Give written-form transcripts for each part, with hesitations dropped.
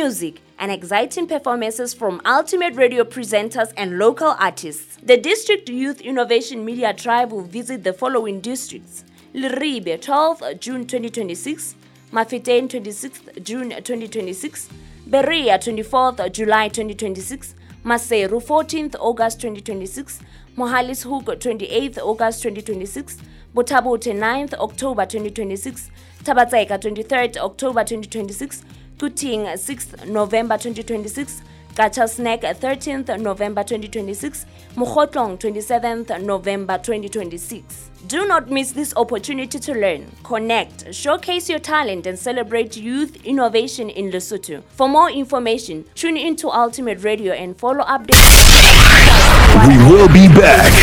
music, and exciting performances from Ultimate Radio presenters and local artists. The District Youth Innovation Media Tribe will visit the following districts: Leribe, 12th June 2026, Mafetain, 26th June 2026, Berea, 24th July 2026, Maseru, 14th August 2026, Mohalishoek, 28th August 2026, Botabote, 9th October 2026, Tabatseka, 23rd October 2026, Kuting, 6th November 2026, Gacha Snack, 13th November 2026, Mukhotlong, 27th November 2026. Do not miss this opportunity to learn, connect, showcase your talent, and celebrate youth innovation in Lesotho. For more information, tune into Ultimate Radio and follow updates. We will be back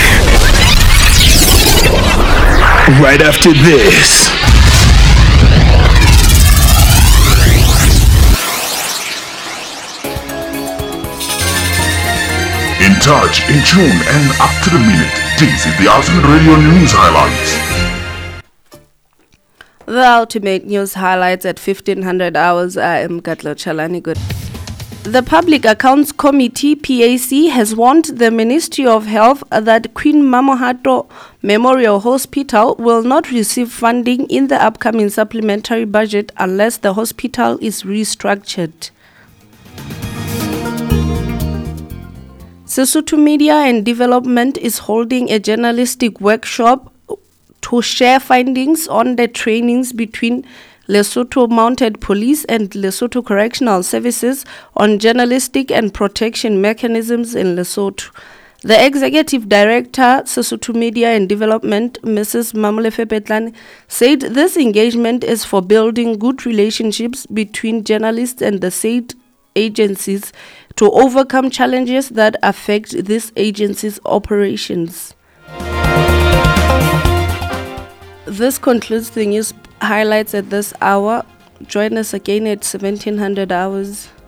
right after this. In touch, in tune, and up to the minute. This is the Ultimate Radio News Highlights. The Ultimate News Highlights at 1500 hours. I am Katla Chalani. Good. The Public Accounts Committee, PAC, has warned the Ministry of Health that Queen Mamohato Memorial Hospital will not receive funding in the upcoming supplementary budget unless the hospital is restructured. Sesotho Media and Development is holding a journalistic workshop to share findings on the trainings between Lesotho Mounted Police and Lesotho Correctional Services on journalistic and protection mechanisms in Lesotho. The Executive Director, Sesotho Media and Development, Mrs. Mamolefe Petlane, said this engagement is for building good relationships between journalists and the said agencies to overcome challenges that affect these agencies' operations. This concludes the news highlights at this hour. Join us again at 1700 hours.